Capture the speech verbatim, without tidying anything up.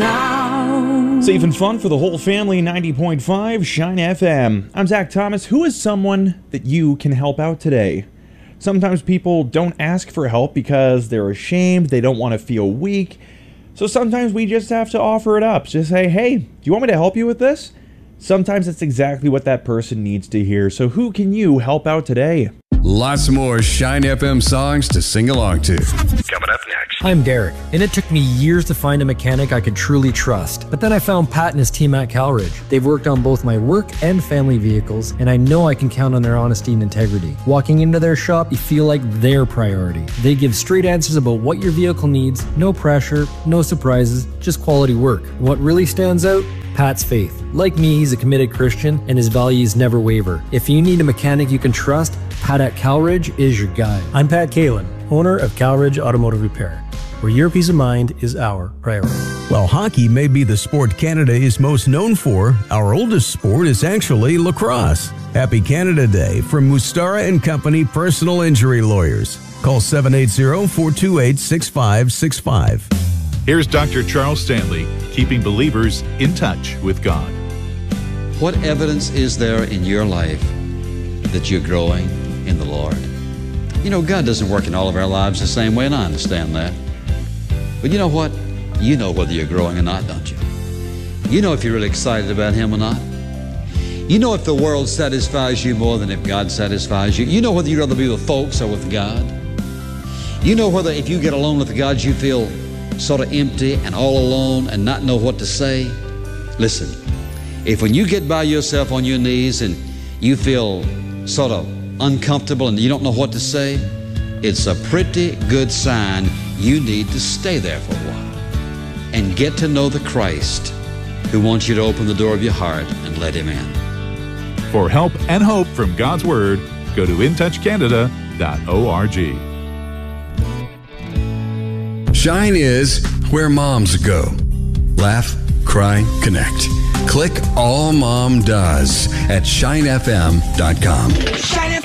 now. Safe and fun for the whole family, ninety point five Shine F M. I'm Zach Thomas. Who is someone that you can help out today? Sometimes people don't ask for help because they're ashamed, they don't want to feel weak. So sometimes we just have to offer it up. Just say, hey, do you want me to help you with this? Sometimes it's exactly what that person needs to hear. So who can you help out today? Lots more Shine F M songs to sing along to. Coming up next. I'm Derek, and it took me years to find a mechanic I could truly trust. But then I found Pat and his team at Calridge. They've worked on both my work and family vehicles, and I know I can count on their honesty and integrity. Walking into their shop, you feel like their priority. They give straight answers about what your vehicle needs, no pressure, no surprises, just quality work. And what really stands out? Pat's faith. Like me, he's a committed Christian, and his values never waver. If you need a mechanic you can trust, Pat at Calridge is your guy. I'm Pat Kalin, owner of Calridge Automotive Repair, where your peace of mind is our priority. While hockey may be the sport Canada is most known for, our oldest sport is actually lacrosse. Happy Canada Day from Mustara and Company Personal Injury Lawyers. Call seven eight zero, four two eight, six five six five. Here's Doctor Charles Stanley, keeping believers in touch with God. What evidence is there in your life that you're growing in the Lord? You know, God doesn't work in all of our lives the same way, and I understand that. But you know what? You know whether you're growing or not, don't you? You know if you're really excited about Him or not. You know if the world satisfies you more than if God satisfies you. You know whether you'd rather be with folks or with God. You know whether if you get alone with God, you feel sort of empty and all alone and not know what to say. Listen, if when you get by yourself on your knees and you feel sort of uncomfortable and you don't know what to say, it's a pretty good sign you need to stay there for a while and get to know the Christ who wants you to open the door of your heart and let Him in. For help and hope from God's Word, go to in touch canada dot org. Shine is where moms go. Laugh, cry, connect. Click All Mom Does at shine f m dot com.